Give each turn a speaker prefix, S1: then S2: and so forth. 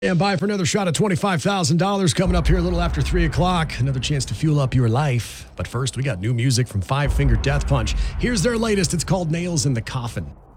S1: And by for another shot at $25,000 coming up here a little after 3 o'clock. Another chance to fuel up your life. But first, we got new music from Five Finger Death Punch. Here's their latest. It's called Nails in the Coffin.